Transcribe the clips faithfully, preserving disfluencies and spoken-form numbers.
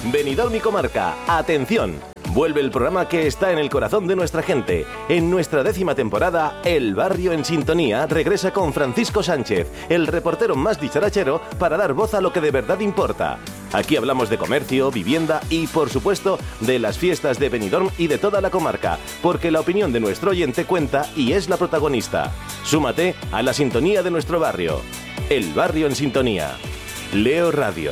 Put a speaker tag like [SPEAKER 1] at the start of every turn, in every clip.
[SPEAKER 1] Benidorm y Comarca, atención. Vuelve el programa que está en el corazón de nuestra gente. En nuestra décima temporada, El Barrio en Sintonía regresa con Francisco Sánchez, el reportero más dicharachero, para dar voz a lo que de verdad importa. Aquí hablamos de comercio, vivienda y, por supuesto, de las fiestas de Benidorm y de toda la comarca, porque la opinión de nuestro oyente cuenta y es la protagonista. Súmate a la sintonía de nuestro barrio. El Barrio en Sintonía. Leo Radio.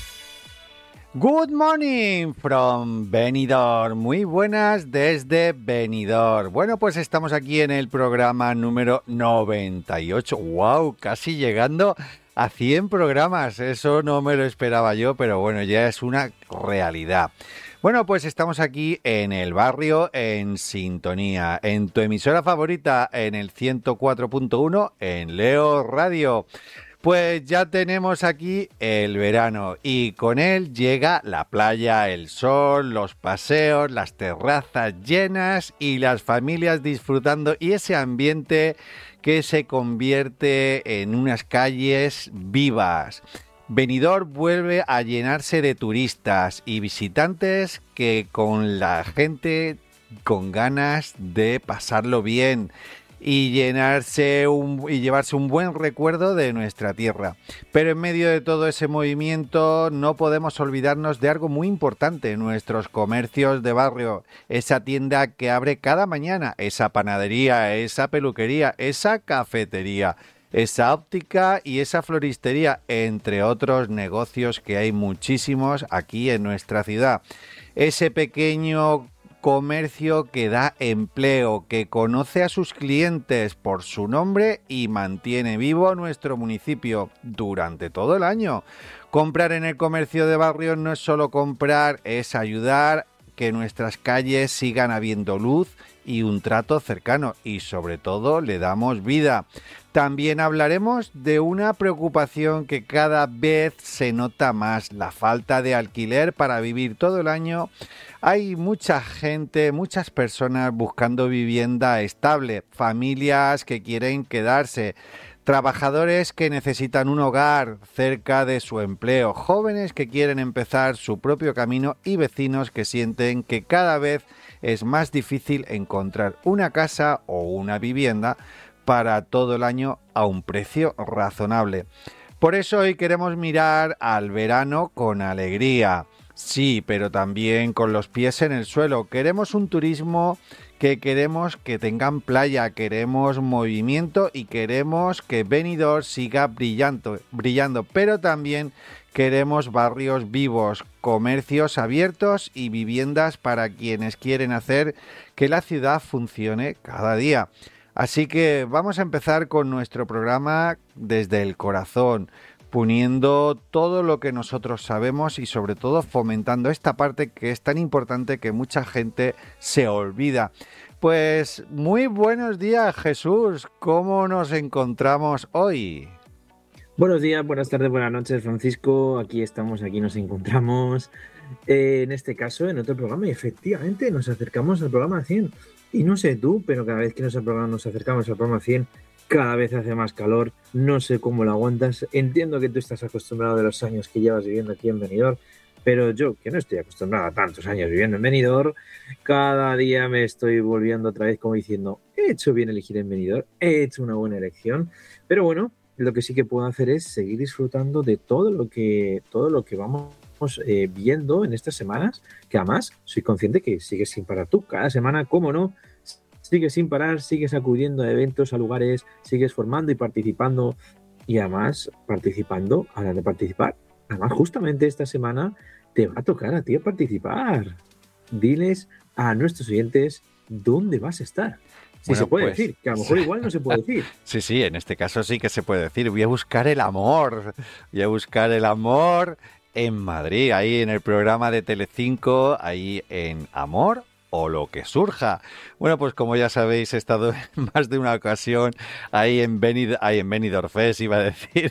[SPEAKER 2] Good morning from Benidorm. Muy buenas desde Benidorm. Bueno, pues estamos aquí en el programa número noventa y ocho. ¡Wow! Casi llegando a cien programas. Eso no me lo esperaba yo, pero bueno, ya es una realidad. Bueno, pues estamos aquí en el barrio en sintonía, en tu emisora favorita, en el ciento cuatro punto uno, en Leo Radio. Pues ya tenemos aquí el verano y con él llega la playa, el sol, los paseos, las terrazas llenas y las familias disfrutando y ese ambiente que se convierte en unas calles vivas. Benidorm vuelve a llenarse de turistas y visitantes que con la gente con ganas de pasarlo bien y llenarse un, y llevarse un buen recuerdo de nuestra tierra. Pero en medio de todo ese movimiento no podemos olvidarnos de algo muy importante, nuestros comercios de barrio, esa tienda que abre cada mañana, esa panadería, esa peluquería, esa cafetería, esa óptica y esa floristería, entre otros negocios que hay muchísimos aquí en nuestra ciudad. Ese pequeño comercio que da empleo, que conoce a sus clientes por su nombre y mantiene vivo nuestro municipio durante todo el año. Comprar en el comercio de barrio no es solo comprar, es ayudar que nuestras calles sigan habiendo luz y un trato cercano y sobre todo le damos vida. También hablaremos de una preocupación que cada vez se nota más, la falta de alquiler para vivir todo el año. Hay mucha gente, muchas personas buscando vivienda estable, familias que quieren quedarse, trabajadores que necesitan un hogar cerca de su empleo, jóvenes que quieren empezar su propio camino y vecinos que sienten que cada vez es más difícil encontrar una casa o una vivienda para todo el año a un precio razonable. Por eso hoy queremos mirar al verano con alegría. Sí, pero también con los pies en el suelo. Queremos un turismo que queremos que tengan playa, queremos movimiento y queremos que Benidorm siga brillando, brillando, pero también queremos barrios vivos, comercios abiertos y viviendas para quienes quieren hacer que la ciudad funcione cada día. Así que vamos a empezar con nuestro programa desde el corazón, poniendo todo lo que nosotros sabemos y sobre todo fomentando esta parte que es tan importante que mucha gente se olvida. Pues muy buenos días, Jesús. ¿Cómo nos encontramos hoy?
[SPEAKER 3] Buenos días, buenas tardes, buenas noches, Francisco. Aquí estamos, aquí nos encontramos. Eh, en este caso, en otro programa, y efectivamente nos acercamos al programa cien. Y no sé tú, pero cada vez que nos, nos acercamos al programa cien, cada vez hace más calor. No sé cómo lo aguantas. Entiendo que tú estás acostumbrado de los años que llevas viviendo aquí en Benidorm, pero yo, que no estoy acostumbrado a tantos años viviendo en Benidorm, cada día me estoy volviendo otra vez como diciendo, he hecho bien elegir en Benidorm, he hecho una buena elección. Pero bueno, lo que sí que puedo hacer es seguir disfrutando de todo lo que, todo lo que vamos eh, viendo en estas semanas, que además soy consciente que sigues sin parar tú. Cada semana, cómo no, sigues sin parar, sigues acudiendo a eventos, a lugares, sigues formando y participando. Y además, participando, hablando de participar, además justamente esta semana te va a tocar a ti participar. Diles a nuestros oyentes dónde vas a estar. Si bueno, se puede pues, decir, que a lo mejor igual no se puede decir.
[SPEAKER 2] Sí, sí, en este caso sí que se puede decir. Voy a buscar el amor. Voy a buscar el amor en Madrid, ahí en el programa de Telecinco, ahí en Amor o lo que surja. Bueno, pues como ya sabéis, he estado en más de una ocasión ahí en Benidorm, ahí en Benidorm Fest, iba a decir,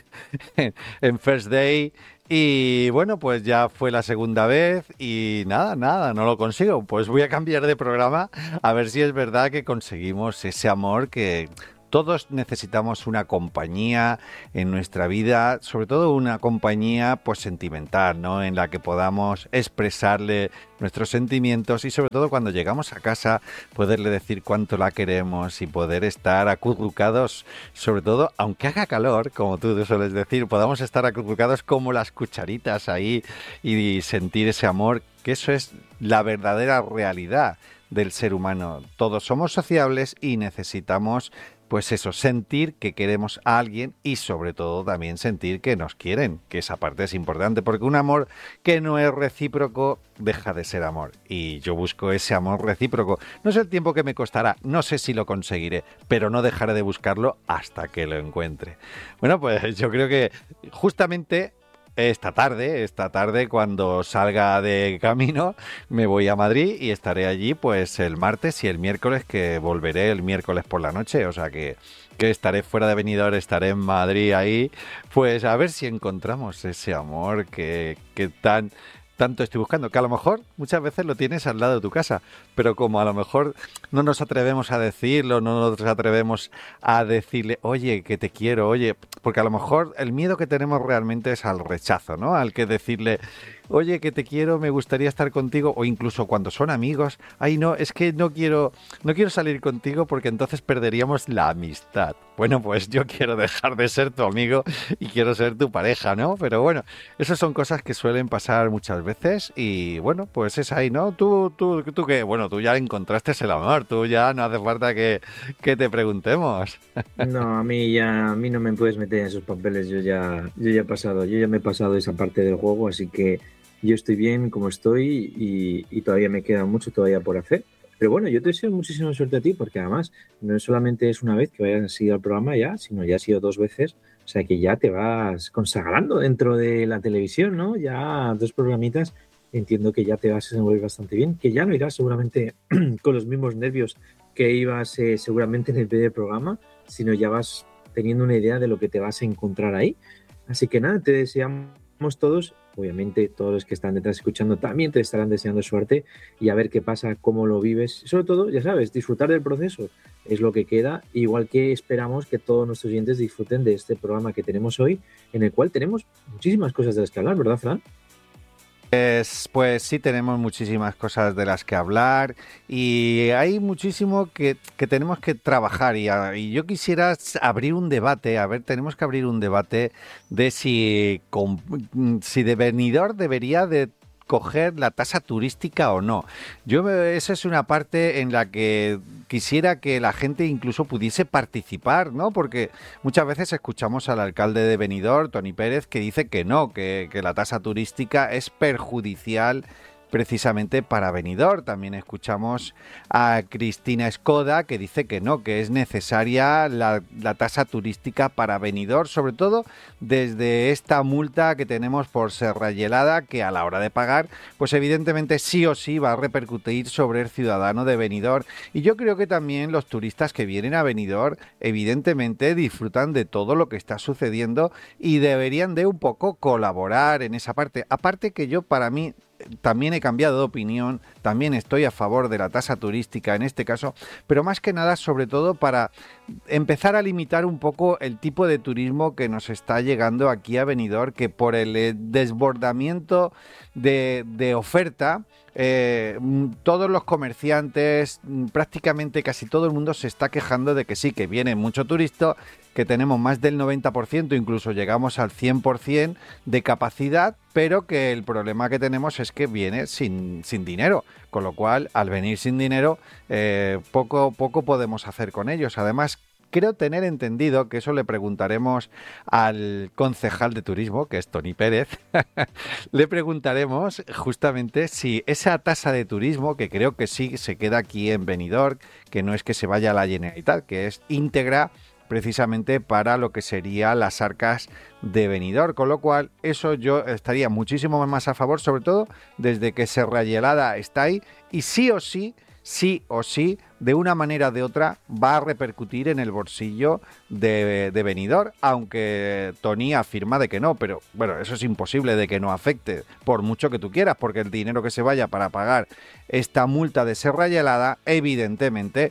[SPEAKER 2] en First Day. Y bueno, pues ya fue la segunda vez y nada, nada, no lo consigo. Pues voy a cambiar de programa a ver si es verdad que conseguimos ese amor que todos necesitamos una compañía en nuestra vida, sobre todo una compañía pues sentimental, ¿no? En la que podamos expresarle nuestros sentimientos y sobre todo cuando llegamos a casa poderle decir cuánto la queremos y poder estar acurrucados, sobre todo aunque haga calor, como tú sueles decir, podamos estar acurrucados como las cucharitas ahí y sentir ese amor, que eso es la verdadera realidad del ser humano. Todos somos sociables y necesitamos, pues eso, sentir que queremos a alguien y sobre todo también sentir que nos quieren, que esa parte es importante, porque un amor que no es recíproco deja de ser amor. Y yo busco ese amor recíproco. No sé el tiempo que me costará, no sé si lo conseguiré, pero no dejaré de buscarlo hasta que lo encuentre. Bueno, pues yo creo que justamente esta tarde, esta tarde cuando salga de camino me voy a Madrid y estaré allí pues el martes y el miércoles, que volveré el miércoles por la noche, o sea que, que estaré fuera de Benidorm, estaré en Madrid ahí, pues a ver si encontramos ese amor que, que tan... tanto estoy buscando, que a lo mejor muchas veces lo tienes al lado de tu casa, pero como a lo mejor no nos atrevemos a decirlo, no nos atrevemos a decirle, oye, que te quiero, oye, porque a lo mejor el miedo que tenemos realmente es al rechazo, ¿no? Al que decirle, oye, que te quiero, me gustaría estar contigo, o incluso cuando son amigos, ay, no, es que no quiero, no quiero salir contigo porque entonces perderíamos la amistad. Bueno, pues yo quiero dejar de ser tu amigo y quiero ser tu pareja, ¿no? Pero bueno, esas son cosas que suelen pasar muchas veces y bueno, pues es ahí, ¿no? Tú, tú, tú que, bueno, tú ya encontraste el amor, tú ya no hace falta que, que te preguntemos.
[SPEAKER 3] No, a mí ya, a mí no me puedes meter en esos papeles, yo ya, yo ya he pasado, yo ya me he pasado esa parte del juego, así que yo estoy bien como estoy y, y todavía me queda mucho todavía por hacer. Pero bueno, yo te deseo muchísima suerte a ti porque además no solamente es una vez que vayas a ir al programa ya, sino ya ha sido dos veces, o sea que ya te vas consagrando dentro de la televisión, ¿no? Ya dos programitas, entiendo que ya te vas a desenvolver bastante bien, que ya no irás seguramente con los mismos nervios que ibas eh, seguramente en el primer programa, sino ya vas teniendo una idea de lo que te vas a encontrar ahí. Así que nada, te deseamos todos, obviamente todos los que están detrás escuchando también te estarán deseando suerte y a ver qué pasa, cómo lo vives. Sobre todo, ya sabes, disfrutar del proceso es lo que queda, igual que esperamos que todos nuestros oyentes disfruten de este programa que tenemos hoy, en el cual tenemos muchísimas cosas de las que hablar, ¿verdad, Fran?
[SPEAKER 2] Pues, pues sí, tenemos muchísimas cosas de las que hablar y hay muchísimo que, que tenemos que trabajar y, y yo quisiera abrir un debate, a ver, tenemos que abrir un debate de si, con, si de Benidorm debería de coger la tasa turística o no. Yo esa es una parte en la que quisiera que la gente incluso pudiese participar, ¿no? Porque muchas veces escuchamos al alcalde de Benidorm, Toni Pérez, que dice que no, que, que la tasa turística es perjudicial precisamente para Benidorm. También escuchamos a Cristina Escoda que dice que no, que es necesaria la, la tasa turística para Benidorm, sobre todo desde esta multa que tenemos por Serra Gelada, que a la hora de pagar, pues evidentemente sí o sí va a repercutir sobre el ciudadano de Benidorm. Y yo creo que también los turistas que vienen a Benidorm evidentemente disfrutan de todo lo que está sucediendo y deberían de un poco colaborar en esa parte. Aparte que yo, para mí, también he cambiado de opinión, también estoy a favor de la tasa turística en este caso, pero más que nada sobre todo para empezar a limitar un poco el tipo de turismo que nos está llegando aquí a Benidorm, que por el desbordamiento de, de oferta, eh, todos los comerciantes, prácticamente casi todo el mundo se está quejando de que sí, que viene mucho turista, que tenemos más del noventa por ciento, incluso llegamos al cien por ciento de capacidad, pero que el problema que tenemos es que viene sin, sin dinero, con lo cual al venir sin dinero eh, poco, poco podemos hacer con ellos. Además, creo tener entendido, que eso le preguntaremos al concejal de turismo, que es Toni Pérez, le preguntaremos justamente si esa tasa de turismo, que creo que sí se queda aquí en Benidorm, que no es que se vaya a la Generalitat, que es íntegra precisamente para lo que serían las arcas de Benidorm, con lo cual eso yo estaría muchísimo más a favor, sobre todo desde que Serra Gelada está ahí y sí o sí, sí o sí, de una manera o de otra va a repercutir en el bolsillo de, de Benidorm, aunque Toni afirma de que no, pero bueno, eso es imposible de que no afecte, por mucho que tú quieras, porque el dinero que se vaya para pagar esta multa de Serra Gelada, evidentemente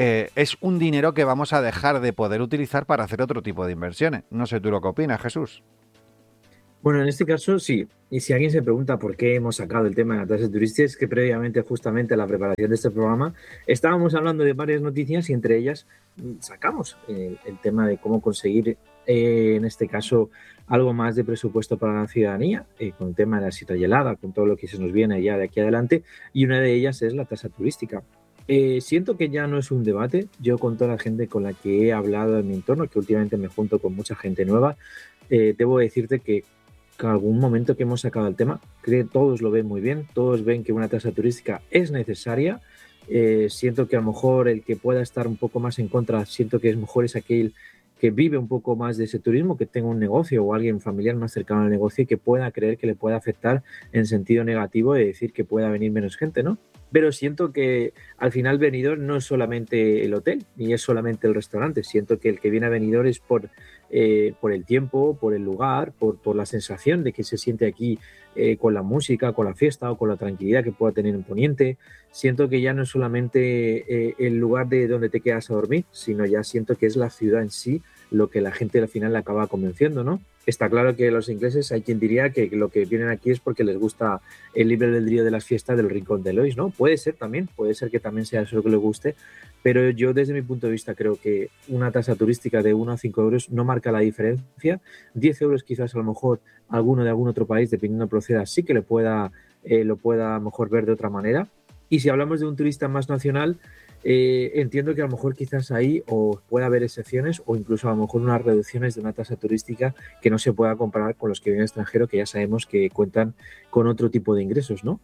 [SPEAKER 2] eh, es un dinero que vamos a dejar de poder utilizar para hacer otro tipo de inversiones. No sé tú lo que opinas, Jesús.
[SPEAKER 3] Bueno, en este caso sí. Y si alguien se pregunta por qué hemos sacado el tema de la tasa turística, es que previamente, justamente a la preparación de este programa, estábamos hablando de varias noticias y entre ellas mm, sacamos eh, el tema de cómo conseguir, eh, en este caso, algo más de presupuesto para la ciudadanía, eh, con el tema de la situación helada, con todo lo que se nos viene ya de aquí adelante, y una de ellas es la tasa turística. Eh, siento que ya no es un debate. Yo, con toda la gente con la que he hablado en mi entorno, que últimamente me junto con mucha gente nueva, eh, debo decirte que que algún momento que hemos sacado el tema, creo que todos lo ven muy bien, todos ven que una tasa turística es necesaria. Eh, siento que a lo mejor el que pueda estar un poco más en contra, siento que es mejor es aquel que vive un poco más de ese turismo, que tenga un negocio o alguien familiar más cercano al negocio y que pueda creer que le pueda afectar en sentido negativo de decir que pueda venir menos gente, ¿no? Pero siento que al final Benidorm no es solamente el hotel, ni es solamente el restaurante. Siento que el que viene a Benidorm es por, eh, por el tiempo, por el lugar, por, por la sensación de que se siente aquí eh, con la música, con la fiesta o con la tranquilidad que pueda tener en Poniente. Siento que ya no es solamente eh, el lugar de donde te quedas a dormir, sino ya siento que es la ciudad en sí lo que la gente al final le acaba convenciendo, ¿no? Está claro que los ingleses, hay quien diría que lo que vienen aquí es porque les gusta el libre albedrío de las fiestas del Rincón de Lois, ¿no? Puede ser también, puede ser que también sea eso lo que les guste, pero yo desde mi punto de vista creo que una tasa turística de uno a cinco euros no marca la diferencia. diez euros quizás a lo mejor alguno de algún otro país, dependiendo de proceda, sí que le pueda, eh, lo pueda a lo mejor ver de otra manera. Y si hablamos de un turista más nacional, eh, entiendo que a lo mejor quizás ahí o pueda haber excepciones o incluso a lo mejor unas reducciones de una tasa turística que no se pueda comparar con los que vienen extranjero, que ya sabemos que cuentan con otro tipo de ingresos, ¿no?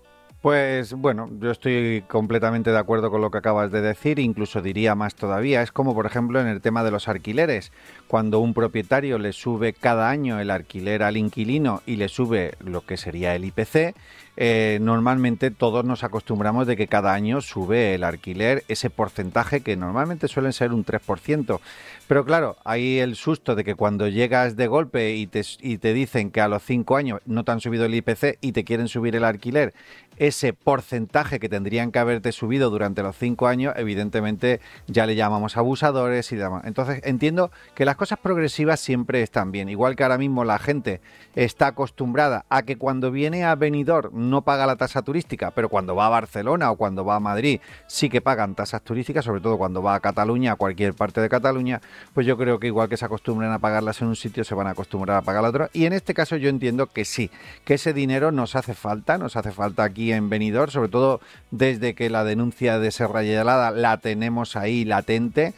[SPEAKER 2] Pues bueno, yo estoy completamente de acuerdo con lo que acabas de decir, incluso diría más todavía. Es como, por ejemplo, en el tema de los alquileres. Cuando un propietario le sube cada año el alquiler al inquilino y le sube lo que sería el I P C, eh, normalmente todos nos acostumbramos de que cada año sube el alquiler ese porcentaje que normalmente suelen ser un tres por ciento. Pero claro, hay el susto de que cuando llegas de golpe y te, y te dicen que a los cinco años no te han subido el I P C y te quieren subir el alquiler, ese porcentaje que tendrían que haberte subido durante los cinco años, evidentemente ya le llamamos abusadores y demás. Entonces entiendo que las cosas progresivas siempre están bien. Igual que ahora mismo la gente está acostumbrada a que cuando viene a Benidorm no paga la tasa turística, pero cuando va a Barcelona o cuando va a Madrid sí que pagan tasas turísticas, sobre todo cuando va a Cataluña, a cualquier parte de Cataluña, pues yo creo que igual que se acostumbran a pagarlas en un sitio, se van a acostumbrar a pagar a otro. Y en este caso yo entiendo que sí, que ese dinero nos hace falta, nos hace falta aquí en Benidorm, sobre todo desde que la denuncia de Serra Helada la tenemos ahí latente.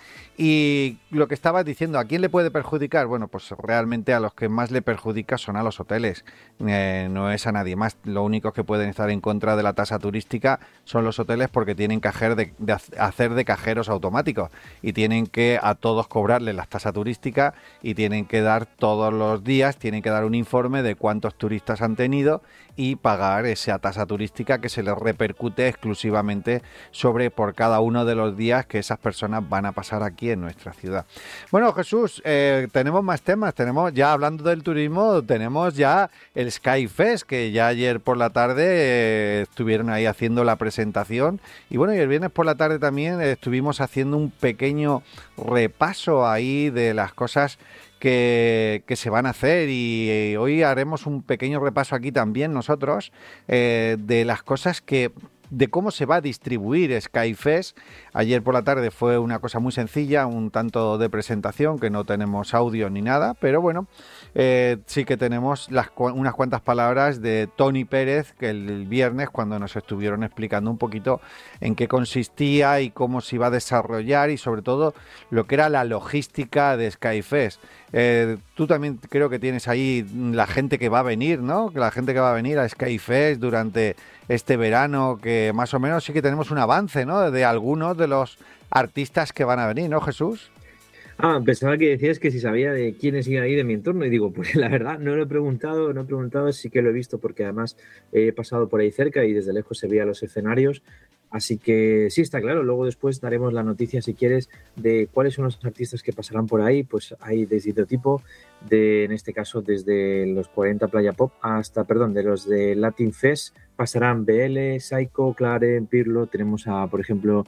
[SPEAKER 2] Y lo que estabas diciendo, ¿a quién le puede perjudicar? Bueno, pues realmente a los que más le perjudica son a los hoteles, eh, no es a nadie más. Lo único que pueden estar en contra de la tasa turística son los hoteles porque tienen que hacer de, de hacer de cajeros automáticos y tienen que a todos cobrarles la tasa turística y tienen que dar todos los días, tienen que dar un informe de cuántos turistas han tenido y pagar esa tasa turística que se les repercute exclusivamente sobre por cada uno de los días que esas personas van a pasar aquí en nuestra ciudad. Bueno, Jesús, eh, tenemos más temas, tenemos ya hablando del turismo, tenemos ya el Sky Fest, que ya ayer por la tarde eh, estuvieron ahí haciendo la presentación y bueno, y el viernes por la tarde también eh, estuvimos haciendo un pequeño repaso ahí de las cosas Que, que se van a hacer y eh, hoy haremos un pequeño repaso aquí también nosotros eh, de las cosas que de cómo se va a distribuir Sky Fest. Ayer por la tarde fue una cosa muy sencilla, un tanto de presentación, que no tenemos audio ni nada, pero bueno, eh, sí que tenemos las, unas cuantas palabras de Tony Pérez, que el viernes cuando nos estuvieron explicando un poquito en qué consistía y cómo se iba a desarrollar y sobre todo lo que era la logística de Sky Fest. Eh, tú también creo que tienes ahí la gente que va a venir, ¿no? Que la gente que va a venir a Sky Fest durante este verano, que más o menos sí que tenemos un avance, ¿no? De algunos de los artistas que van a venir, ¿no, Jesús?
[SPEAKER 3] Ah, pensaba que decías que si sabía de quiénes iban a ir de mi entorno y digo, pues la verdad no lo he preguntado, no he preguntado, sí que lo he visto porque además he pasado por ahí cerca y desde lejos se veía los escenarios, así que sí, está claro, luego después daremos la noticia si quieres de cuáles son los artistas que pasarán por ahí, pues hay de distinto tipo, de, en este caso desde los cuarenta Playa Pop hasta, perdón, de los de Latin Fest pasarán B L, Psycho, Claren, Pirlo, tenemos a, por ejemplo,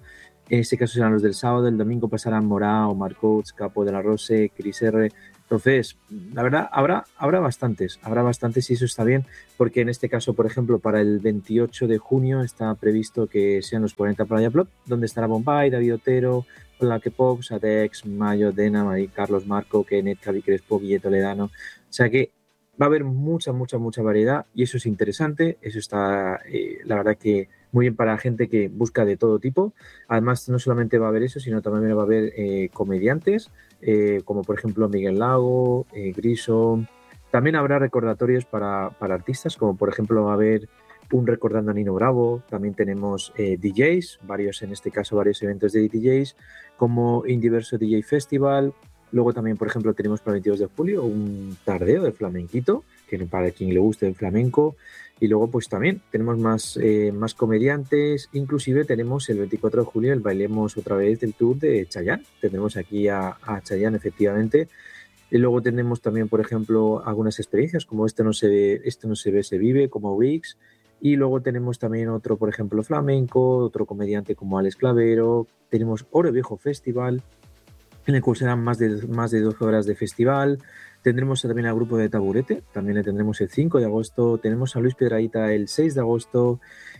[SPEAKER 3] En este caso serán los del sábado, el domingo pasarán Morao, Marcots, Capo de la Rose, Chris R. Entonces, la verdad, habrá, habrá bastantes, habrá bastantes y eso está bien, porque en este caso, por ejemplo, para el veintiocho de junio está previsto que sean los cuarenta Playa Plop, donde estará Bombay, David Otero, Black Pop, Sadex, Mayo, Dena, Marí, Carlos Marco, Kenneth, Javi Crespo, Guille Toledano. O sea que va a haber mucha, mucha, mucha variedad y eso es interesante, eso está, eh, la verdad que muy bien para gente que busca de todo tipo. Además, no solamente va a haber eso, sino también va a haber eh, comediantes, eh, como por ejemplo Miguel Lago, eh, Griso. También habrá recordatorios para, para artistas, como por ejemplo va a haber un recordando a Nino Bravo. También tenemos eh, D Js, varios en este caso, varios eventos de D Js, como Indiverso D J Festival. Luego también, por ejemplo, tenemos para el veintidós de julio un tardeo de flamenquito, que para quien le guste el flamenco. Y luego pues también tenemos más, eh, más comediantes, inclusive tenemos el veinticuatro de julio el Bailemos otra vez del tour de Chayanne. Tendremos aquí a, a Chayanne efectivamente. Y luego tenemos también, por ejemplo, algunas experiencias como Esto no se ve, esto no se ve, se vive, como Wix. Y luego tenemos también otro, por ejemplo, flamenco, otro comediante como Alex Clavero. Tenemos Oro Viejo Festival, en el cual serán más de, más de doce horas de festival. Tendremos también al grupo de Taburete, también le tendremos el cinco de agosto. Tenemos a Luis Piedrahita el seis de agosto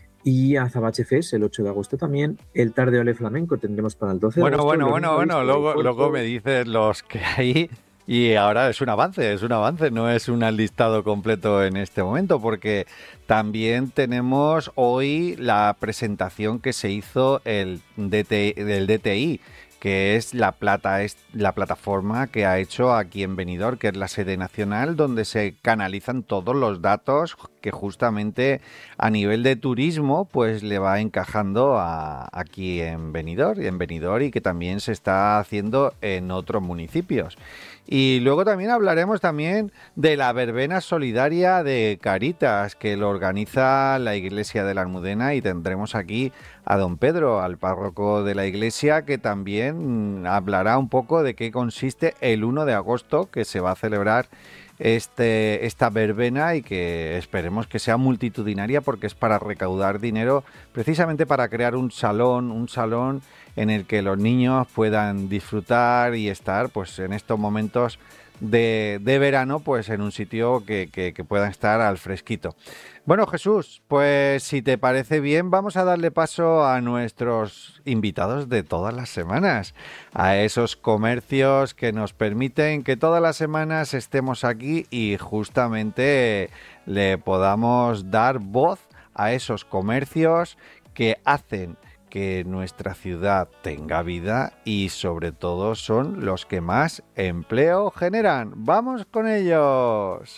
[SPEAKER 3] y a Zabache Fest el ocho de agosto también. El Tardeole Flamenco tendremos para el doce de
[SPEAKER 2] bueno,
[SPEAKER 3] agosto.
[SPEAKER 2] Bueno, bueno, bueno, bueno. Luego, luego me dices los que hay. Y ahora es un avance, es un avance, no es un listado completo en este momento, porque también tenemos hoy la presentación que se hizo el D T, del D T I, que es la, plata, es la plataforma que ha hecho aquí en Benidorm, que es la sede nacional, donde se canalizan todos los datos que justamente a nivel de turismo pues le va encajando a, aquí en Benidorm, en Benidorm y que también se está haciendo en otros municipios. Y luego también hablaremos también de la verbena solidaria de Caritas, que lo organiza la Iglesia de la Almudena, y tendremos aquí a don Pedro, al párroco de la iglesia, que también hablará un poco de qué consiste el uno de agosto, que se va a celebrar este, esta verbena y que esperemos que sea multitudinaria, porque es para recaudar dinero precisamente para crear un salón, un salón en el que los niños puedan disfrutar y estar pues en estos momentos de, de verano pues en un sitio que, que, que puedan estar al fresquito. Bueno, Jesús, pues si te parece bien vamos a darle paso a nuestros invitados de todas las semanas, a esos comercios que nos permiten que todas las semanas estemos aquí y justamente le podamos dar voz a esos comercios que hacen que nuestra ciudad tenga vida y sobre todo son los que más empleo generan. ¡Vamos con ellos!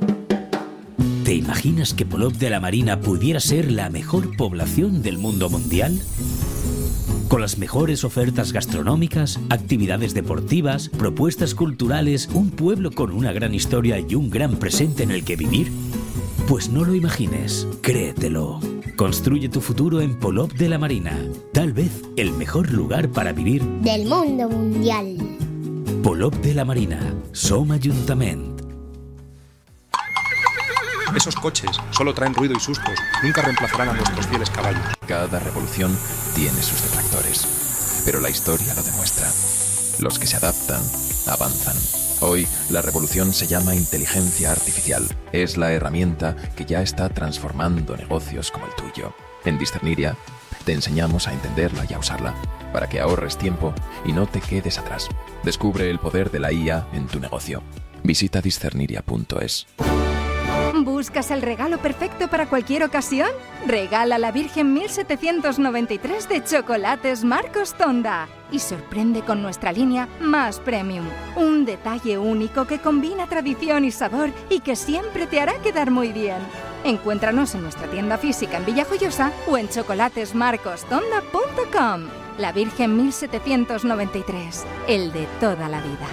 [SPEAKER 4] ¿Te imaginas que Polop de la Marina pudiera ser la mejor población del mundo mundial? Con las mejores ofertas gastronómicas, actividades deportivas, propuestas culturales, un pueblo con una gran historia y un gran presente en el que vivir. Pues no lo imagines, créetelo. Construye tu futuro en Polop de la Marina. Tal vez el mejor lugar para vivir
[SPEAKER 5] del mundo mundial.
[SPEAKER 4] Polop de la Marina. Som Ajuntament.
[SPEAKER 6] Esos coches solo traen ruido y sustos. Nunca reemplazarán a nuestros fieles caballos.
[SPEAKER 7] Cada revolución tiene sus detractores, pero la historia lo demuestra. Los que se adaptan, avanzan. Hoy, la revolución se llama inteligencia artificial. Es la herramienta que ya está transformando negocios como el tuyo. En Discerniria, te enseñamos a entenderla y a usarla, para que ahorres tiempo y no te quedes atrás. Descubre el poder de la I A en tu negocio. Visita discerniria punto es.
[SPEAKER 8] ¿Buscas el regalo perfecto para cualquier ocasión? Regala la Virgen mil setecientos noventa y tres de Chocolates Marcos Tonda y sorprende con nuestra línea Más Premium. Un detalle único que combina tradición y sabor y que siempre te hará quedar muy bien. Encuéntranos en nuestra tienda física en Villajoyosa o en chocolates marcos tonda punto com. La Virgen mil setecientos noventa y tres, el de toda la vida.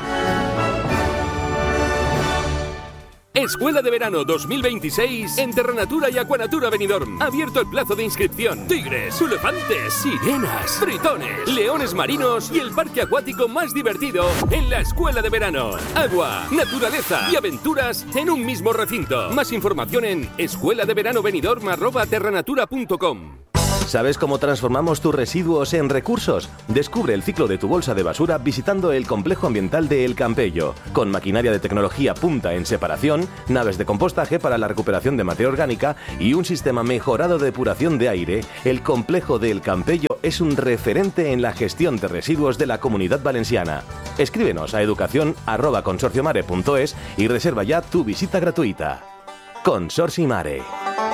[SPEAKER 9] Escuela de Verano dos mil veintiséis en Terranatura y Aquanatura Benidorm. Abierto el plazo de inscripción. Tigres, elefantes, sirenas, tritones, leones marinos y el parque acuático más divertido en la Escuela de Verano. Agua, naturaleza y aventuras en un mismo recinto. Más información en escuela de verano benidorm arroba terranatura punto com.
[SPEAKER 1] ¿Sabes cómo transformamos tus residuos en recursos? Descubre el ciclo de tu bolsa de basura visitando el complejo ambiental de El Campello, con maquinaria de tecnología punta en separación, naves de compostaje para la recuperación de materia orgánica y un sistema mejorado de depuración de aire. El complejo de El Campello es un referente en la gestión de residuos de la Comunidad Valenciana. Escríbenos a educación arroba consorciomare punto es y reserva ya tu visita gratuita. Consorcio Mare.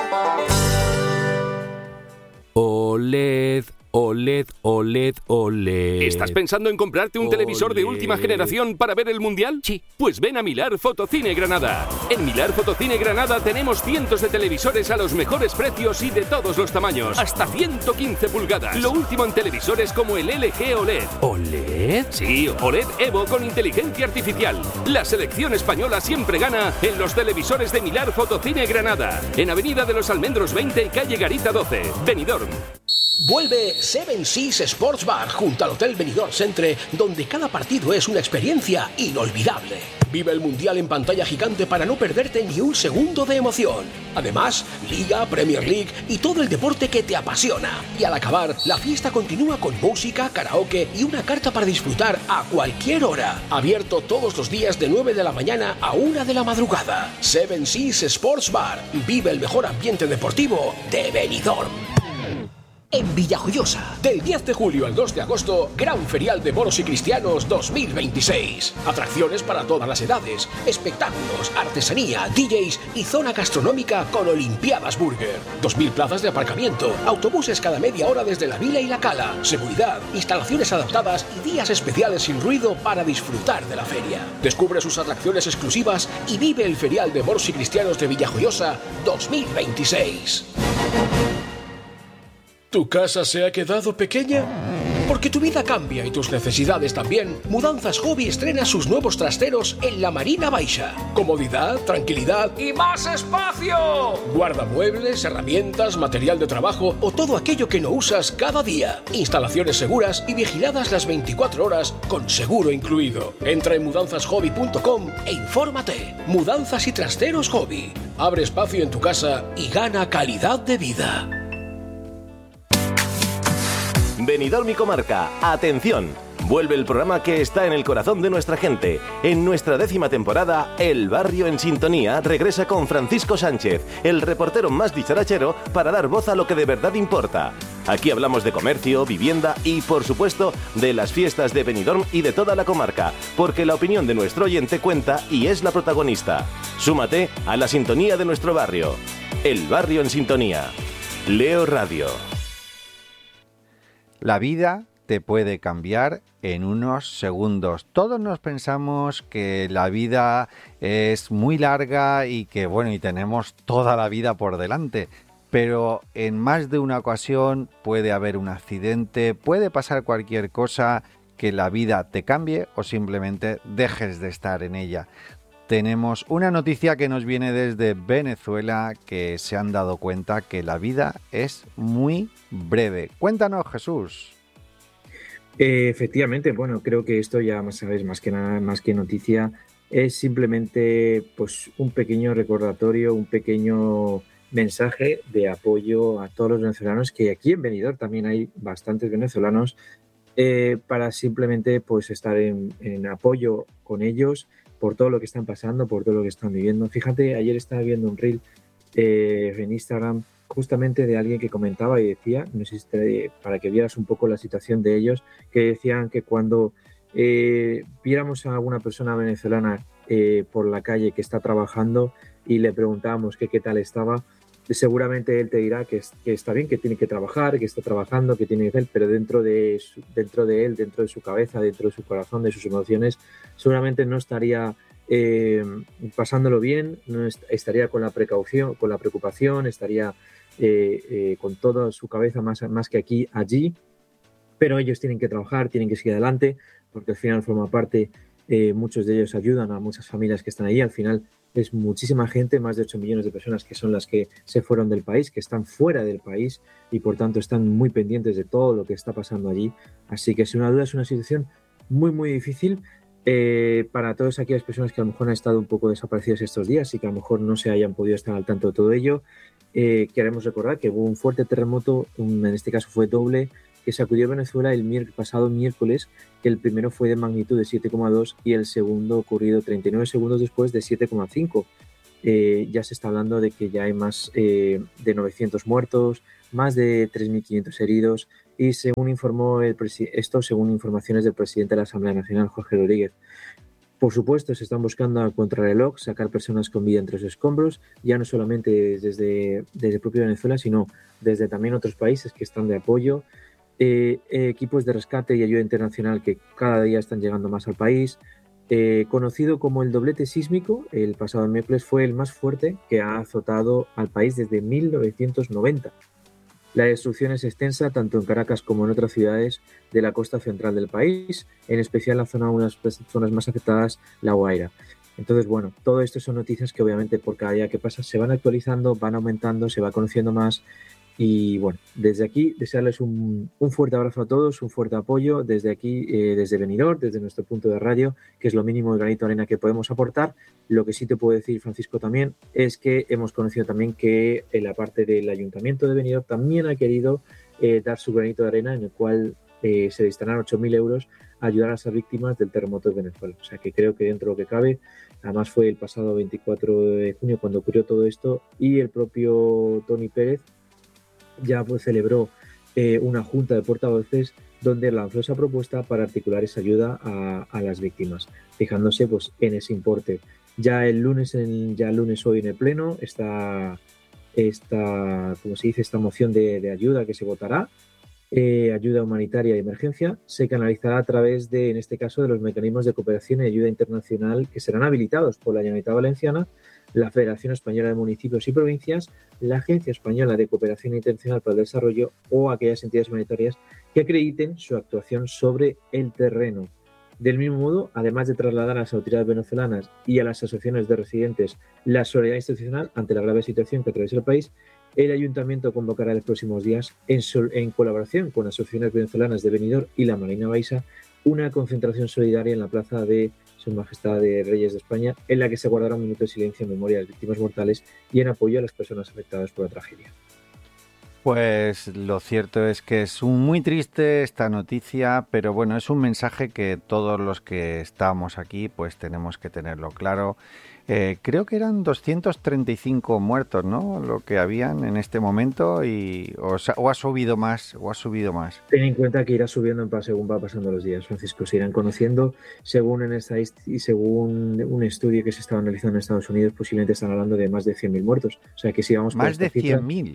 [SPEAKER 9] OLED, OLED, OLED, OLED. ¿Estás pensando en comprarte un
[SPEAKER 4] OLED.
[SPEAKER 9] televisor de última generación para ver el Mundial?
[SPEAKER 4] Sí.
[SPEAKER 9] Pues ven a Milar Fotocine Granada. En Milar Fotocine Granada tenemos cientos de televisores a los mejores precios y de todos los tamaños. Hasta ciento quince pulgadas. Lo último en televisores como el L G OLED.
[SPEAKER 4] ¿OLED?
[SPEAKER 9] Sí, OLED Evo con inteligencia artificial. La selección española siempre gana en los televisores de Milar Fotocine Granada. En Avenida de los Almendros veinte y calle Garita doce. Benidorm.
[SPEAKER 10] Vuelve Seven Seas Sports Bar junto al Hotel Benidorm Centre, donde cada partido es una experiencia inolvidable. Vive el Mundial en pantalla gigante para no perderte ni un segundo de emoción. Además, Liga, Premier League y todo el deporte que te apasiona. Y al acabar, la fiesta continúa con música, karaoke y una carta para disfrutar a cualquier hora. Abierto todos los días de nueve de la mañana a una de la madrugada. Seven Seas Sports Bar. Vive el mejor ambiente deportivo de Benidorm. En Villajoyosa, del diez de julio al dos de agosto, Gran Ferial de Moros y Cristianos dos mil veintiséis. Atracciones para todas las edades, espectáculos, artesanía, D Js y zona gastronómica con Olimpiadas Burger. dos mil plazas de aparcamiento, autobuses cada media hora desde la Vila y la Cala, seguridad, instalaciones adaptadas y días especiales sin ruido para disfrutar de la feria. Descubre sus atracciones exclusivas y vive el Ferial de Moros y Cristianos de Villajoyosa dos mil veintiséis. ¿Tu casa se ha quedado pequeña? Porque tu vida cambia y tus necesidades también. Mudanzas Hobby estrena sus nuevos trasteros en la Marina Baixa. Comodidad, tranquilidad y más espacio. Guarda muebles, herramientas, material de trabajo o todo aquello que no usas cada día. Instalaciones seguras y vigiladas las veinticuatro horas con seguro incluido. Entra en mudanzas hobby punto com e infórmate. Mudanzas y trasteros Hobby. Abre espacio en tu casa y gana calidad de vida.
[SPEAKER 1] Benidorm y Comarca, atención. Vuelve el programa que está en el corazón de nuestra gente. En nuestra décima temporada, El Barrio en Sintonía regresa con Francisco Sánchez, el reportero más dicharachero, para dar voz a lo que de verdad importa. Aquí hablamos de comercio, vivienda y, por supuesto, de las fiestas de Benidorm y de toda la comarca, porque la opinión de nuestro oyente cuenta y es la protagonista. Súmate a la sintonía de nuestro barrio. El Barrio en Sintonía. Leo Radio.
[SPEAKER 2] La vida te puede cambiar en unos segundos. Todos nos pensamos que la vida es muy larga y que, bueno, y tenemos toda la vida por delante. Pero en más de una ocasión puede haber un accidente, puede pasar cualquier cosa que la vida te cambie o simplemente dejes de estar en ella. Tenemos una noticia que nos viene desde Venezuela, que se han dado cuenta que la vida es muy breve. Cuéntanos, Jesús.
[SPEAKER 3] Eh, efectivamente, bueno, creo que esto ya más sabes, más que nada, más que noticia, es simplemente pues un pequeño recordatorio, un pequeño mensaje de apoyo a todos los venezolanos, que aquí en Benidorm también hay bastantes venezolanos, eh, para simplemente pues estar en, en apoyo con ellos por todo lo que están pasando, por todo lo que están viviendo. Fíjate, ayer estaba viendo un reel eh, en Instagram justamente de alguien que comentaba y decía, no sé si te, para que vieras un poco la situación de ellos, que decían que cuando eh, viéramos a alguna persona venezolana eh, por la calle que está trabajando y le preguntábamos que qué tal estaba, seguramente él te dirá que, es, que está bien, que tiene que trabajar, que está trabajando, que tiene que hacer, pero dentro de, su, dentro de él, dentro de su cabeza, dentro de su corazón, de sus emociones, seguramente no estaría eh, pasándolo bien, no est- estaría con la precaución, con la preocupación, estaría eh, eh, con toda su cabeza más, más que aquí, allí, pero ellos tienen que trabajar, tienen que seguir adelante, porque al final forma parte, eh, muchos de ellos ayudan a muchas familias que están ahí, al final es muchísima gente, más de ocho millones de personas que son las que se fueron del país, que están fuera del país y por tanto están muy pendientes de todo lo que está pasando allí. Así que sin una duda es una situación muy muy difícil eh, para todas aquellas personas que a lo mejor han estado un poco desaparecidas estos días y que a lo mejor no se hayan podido estar al tanto de todo ello. Eh, queremos recordar que hubo un fuerte terremoto, un, en este caso fue doble, que sacudió Venezuela el miércoles, pasado miércoles, que el primero fue de magnitud de siete coma dos y el segundo ocurrido treinta y nueve segundos después de siete coma cinco. Eh, ya se está hablando de que ya hay más eh, de novecientos muertos, más de tres mil quinientos heridos y según informó el presi- esto según informaciones del presidente de la Asamblea Nacional, Jorge Rodríguez. Por supuesto, se están buscando a contrarreloj sacar personas con vida entre los escombros, ya no solamente desde, desde el propio Venezuela, sino desde también otros países que están de apoyo. Eh, eh, equipos de rescate y ayuda internacional que cada día están llegando más al país. Eh, conocido como el doblete sísmico, el pasado miércoles fue el más fuerte que ha azotado al país desde mil novecientos noventa. La destrucción es extensa tanto en Caracas como en otras ciudades de la costa central del país, en especial la zona, unas zonas más afectadas, La Guaira. Entonces, bueno, todo esto son noticias que obviamente por cada día que pasa se van actualizando, van aumentando, se va conociendo más. Y bueno, desde aquí desearles un, un fuerte abrazo a todos, un fuerte apoyo desde aquí, eh, desde Benidorm, desde nuestro punto de radio, que es lo mínimo de granito de arena que podemos aportar. Lo que sí te puedo decir, Francisco, también es que hemos conocido también que en la parte del Ayuntamiento de Benidorm también ha querido eh, dar su granito de arena, en el cual eh, se destinarán ocho mil euros a ayudar a las víctimas del terremoto de Venezuela. O sea que creo que dentro de lo que cabe, además fue el pasado veinticuatro de junio cuando ocurrió todo esto y el propio Tony Pérez ya pues celebró eh, una junta de portavoces donde lanzó esa propuesta para articular esa ayuda a, a las víctimas, fijándose pues en ese importe. Ya el lunes, en, ya el lunes hoy en el pleno está esta, como se dice, esta moción de, de ayuda que se votará, eh, ayuda humanitaria de emergencia, se canalizará a través de, en este caso, de los mecanismos de cooperación y ayuda internacional que serán habilitados por la Generalitat Valenciana, la Federación Española de Municipios y Provincias, la Agencia Española de Cooperación Internacional para el Desarrollo o aquellas entidades humanitarias que acrediten su actuación sobre el terreno. Del mismo modo, además de trasladar a las autoridades venezolanas y a las asociaciones de residentes la solidaridad institucional ante la grave situación que atraviesa el país, el Ayuntamiento convocará en los próximos días, en, sol, en colaboración con las asociaciones venezolanas de Benidorm y la Marina Baixa, una concentración solidaria en la plaza de Su Majestad de Reyes de España, en la que se guardará un minuto de silencio en memoria de las víctimas mortales y en apoyo a las personas afectadas por la tragedia.
[SPEAKER 2] Pues lo cierto es que es un, muy triste esta noticia, pero bueno, es un mensaje que todos los que estamos aquí pues tenemos que tenerlo claro. Eh, creo que eran doscientos treinta y cinco muertos, ¿no? Lo que habían en este momento y o, o ha subido más, o ha subido más.
[SPEAKER 3] Ten en cuenta que irá subiendo en según va pasando los días, Francisco. Se irán conociendo según en esta y según un estudio que se estaba analizando en Estados Unidos, posiblemente están hablando de más de cien mil muertos. O sea que si vamos
[SPEAKER 2] más de cien mil.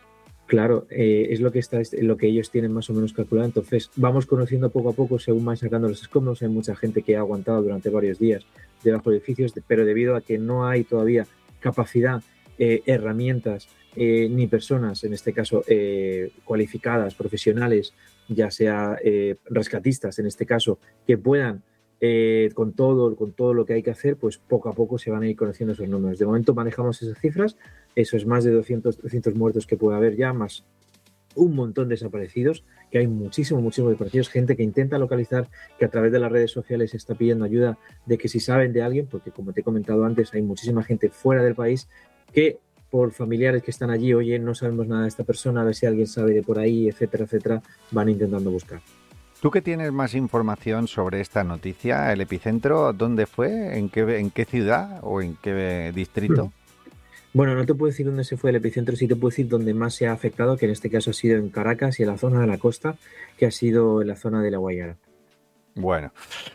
[SPEAKER 3] Claro, eh, es lo que está, lo que ellos tienen más o menos calculado. Entonces, vamos conociendo poco a poco según van sacando los escombros. Hay mucha gente que ha aguantado durante varios días debajo de edificios, pero debido a que no hay todavía capacidad, eh, herramientas, eh, ni personas, en este caso, eh, cualificadas, profesionales, ya sea eh, rescatistas, en este caso, que puedan, eh, con todo, con todo lo que hay que hacer, pues poco a poco se van a ir conociendo esos números. De momento manejamos esas cifras. Eso es más de doscientos, trescientos muertos que puede haber ya, más un montón de desaparecidos, que hay muchísimo, muchísimo desaparecidos, gente que intenta localizar, que a través de las redes sociales está pidiendo ayuda, de que si saben de alguien, porque como te he comentado antes, hay muchísima gente fuera del país que por familiares que están allí, oye, no sabemos nada de esta persona, a ver si alguien sabe de por ahí, etcétera, etcétera, van intentando buscar.
[SPEAKER 2] ¿Tú que tienes más información sobre esta noticia? ¿El epicentro dónde fue? ¿En qué, en qué ciudad o en qué distrito?
[SPEAKER 3] Bueno, no te puedo decir dónde se fue el epicentro, sí te puedo decir dónde más se ha afectado, que en este caso ha sido en Caracas y en la zona de la costa, que ha sido en la zona de La Guaira.
[SPEAKER 2] Bueno,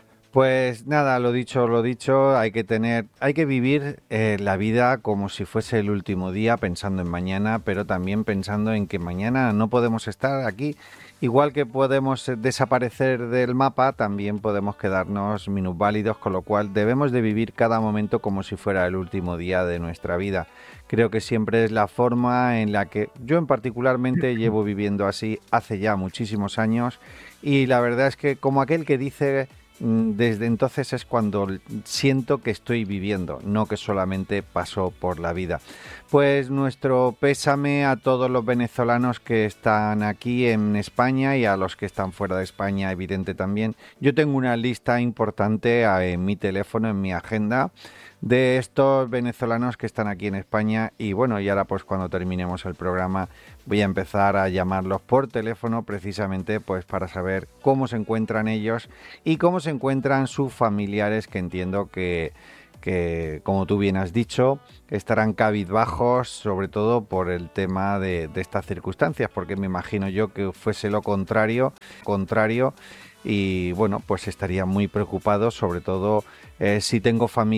[SPEAKER 2] pues nada, lo dicho, lo dicho, hay que tener, hay que vivir eh, la vida como si fuese el último día, pensando en mañana, pero también pensando en que mañana no podemos estar aquí. Igual que podemos desaparecer del mapa, también podemos quedarnos minusválidos, con lo cual debemos de vivir cada momento como si fuera el último día de nuestra vida. Creo que siempre es la forma en la que yo en particularmente llevo viviendo así hace ya muchísimos años y la verdad es que como aquel que dice, desde entonces es cuando siento que estoy viviendo, no que solamente paso por la vida. Pues nuestro pésame a todos los venezolanos que están aquí en España y a los que están fuera de España, evidente también. Yo tengo una lista importante en mi teléfono, en mi agenda, de estos venezolanos que están aquí en España. Y bueno, y ahora pues cuando terminemos el programa voy a empezar a llamarlos por teléfono precisamente pues para saber cómo se encuentran ellos y cómo se encuentran sus familiares, que entiendo que que, como tú bien has dicho, estarán cabizbajos, sobre todo por el tema de, de estas circunstancias, porque me imagino yo que fuese lo contrario, contrario y bueno, pues estaría muy preocupado, sobre todo eh, si tengo familia